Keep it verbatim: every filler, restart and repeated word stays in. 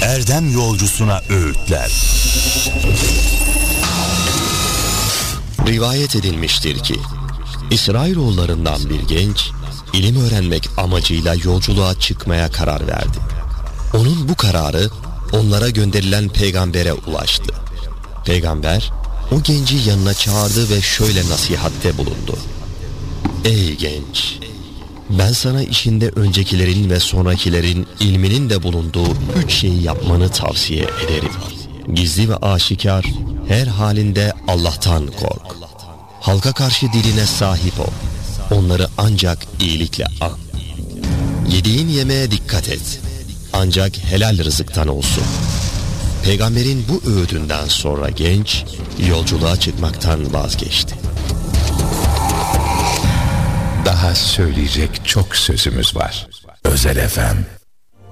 Erdem yolcusuna öğütler. Rivayet edilmiştir ki İsrailoğullarından bir genç ilim öğrenmek amacıyla yolculuğa çıkmaya karar verdi. Onun bu kararı onlara gönderilen peygambere ulaştı. Peygamber o genci yanına çağırdı ve şöyle nasihatte bulundu. Ey genç! Ben sana işinde öncekilerin ve sonrakilerin ilminin de bulunduğu üç şeyi yapmanı tavsiye ederim. Gizli ve aşikar her halinde Allah'tan kork. Halka karşı diline sahip ol. Onları ancak iyilikle an. Yediğin yemeğe dikkat et. Ancak helal rızıktan olsun. Peygamberin bu öğüdünden sonra genç yolculuğa çıkmaktan vazgeçti. Daha söyleyecek çok sözümüz var. Özel F M